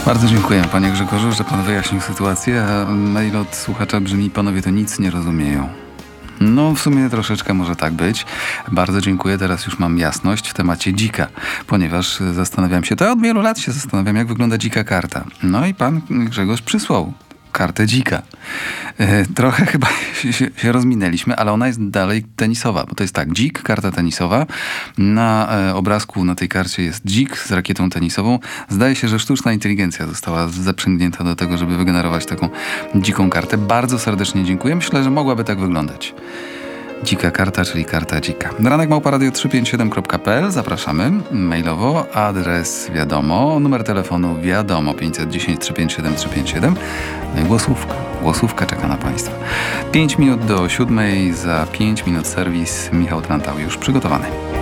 Bardzo dziękuję, panie Grzegorzu, że pan wyjaśnił sytuację, a mail od słuchacza brzmi: panowie to nic nie rozumieją. No, w sumie troszeczkę może tak być. Bardzo dziękuję, teraz już mam jasność w temacie dzika, ponieważ zastanawiam się, to od wielu lat się zastanawiam, jak wygląda dzika karta. No i pan Grzegorz przysłał kartę dzika. Trochę chyba się rozminęliśmy, ale ona jest dalej tenisowa, bo to jest tak, dzik, karta tenisowa. Na obrazku na tej karcie jest dzik z rakietą tenisową. Zdaje się, że sztuczna inteligencja została zaprzęgnięta do tego, żeby wygenerować taką dziką kartę. Bardzo serdecznie dziękuję. Myślę, że mogłaby tak wyglądać. Dzika karta, czyli karta dzika. ranek@radio357.pl. Zapraszamy mailowo. Adres wiadomo. Numer telefonu wiadomo. 510 357 357. No i głosówka. Głosówka czeka na państwa. 5 minut do 7. Za 5 minut serwis. Michał Trantał już przygotowany.